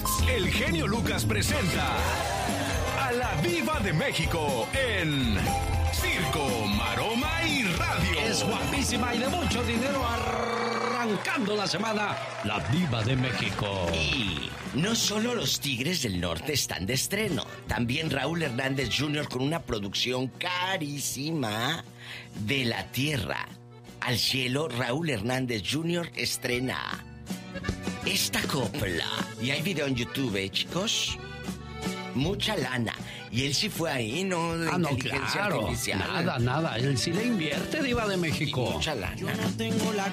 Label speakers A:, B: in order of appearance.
A: El genio Lucas presenta a la Diva de México en Circo, Maroma y Radio.
B: Es guapísima y de mucho dinero, arrancando la semana, la Diva de México.
C: Y no solo los Tigres del Norte están de estreno, también Raúl Hernández Jr. con una producción carísima. De la tierra al cielo, Raúl Hernández Jr. estrena esta copla. Y hay video en YouTube, chicos. Mucha lana. Y él sí fue ahí, ¿no? De inteligencia
B: claro.
C: artificial.
B: Nada. Él sí le invierte, Diva de México.
C: Y mucha lana.
D: Yo no tengo la